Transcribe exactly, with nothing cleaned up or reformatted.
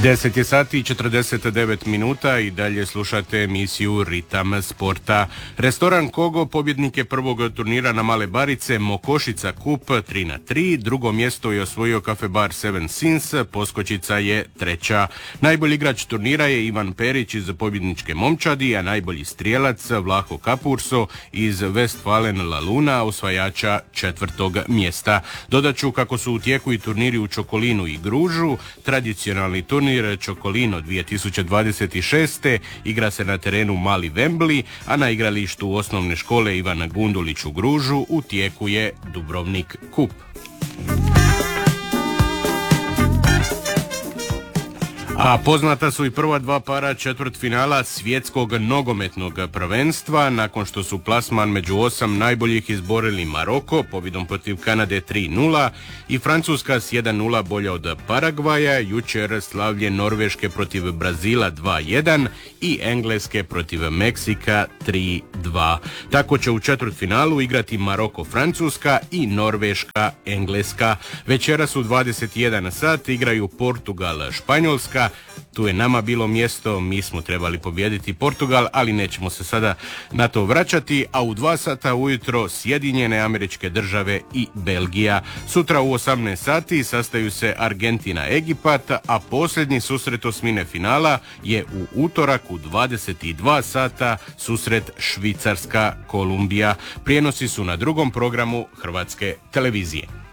deset je sati i četrdeset devet minuta i dalje slušate emisiju Ritam sporta. Restoran Kogo pobjednik je prvog turnira na Male Barice, Mokošica Kup tri na tri, drugo mjesto je osvojio Cafe Bar Seven Sins, Poskočica je treća. Najbolji igrač turnira je Ivan Perić iz pobjedničke Momčadi, a najbolji strijelac Vlaho Kapurso iz Westfalen La Luna, osvajača četvrtog mjesta. Dodaću kako su u tijeku i turniri u Čokolinu i Gružu. Tradicionalni turnir Čokolino dvije tisuće dvadeset šest. igra se na terenu Mali Wembley, a na igralištu osnovne škole Ivana Gundulić u Gružu u tijeku je Dubrovnik Kup. A poznata su i prva dva para četvrtfinala svjetskog nogometnog prvenstva, nakon što su plasman među osam najboljih izborili Maroko pobjedom protiv Kanade tri nula i Francuska s jedan nula bolja od Paragvaja, jučer slavlje Norveške protiv Brazila dva jedan i Engleske protiv Meksika tri dva. Tako će u četvrtfinalu igrati Maroko-Francuska i Norveška-Engleska. Večeras u dvadeset jedan sat igraju Portugal-Španjolska. Tu je nama bilo mjesto, mi smo trebali pobijediti Portugal, ali nećemo se sada na to vraćati, a u dva sata ujutro Sjedinjene Američke Države i Belgija. Sutra u osamnaest sati sastaju se Argentina-Egipat, a posljednji susret osmine finala je u utorak u dvadeset dva sata susret Švicarska-Kolumbija. Prijenosi su na drugom programu Hrvatske televizije.